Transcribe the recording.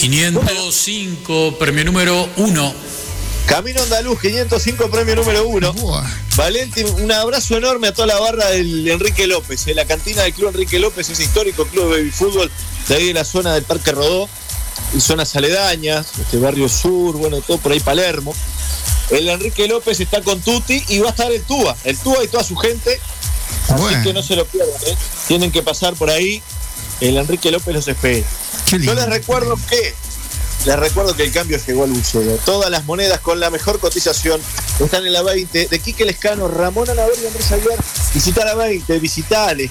505, premio número 1. Camino Andaluz, 505, premio número 1. Valentín, un abrazo enorme a toda la barra del Enrique López. La cantina del Club Enrique López, ese histórico club de baby fútbol de ahí de la zona del Parque Rodó y zonas aledañas, Barrio Sur, bueno, todo por ahí Palermo. El Enrique López está con Tuti y va a estar el Túa y toda su gente. Así que no se lo pierdan, Tienen que pasar por ahí. El Enrique López los espera. Yo les recuerdo que el cambio llegó al uso. Todas las monedas con la mejor cotización están en la 20 de Quique Lescano, Ramón Anaver y Andrés Aguiar. Visitá la 20, visitá,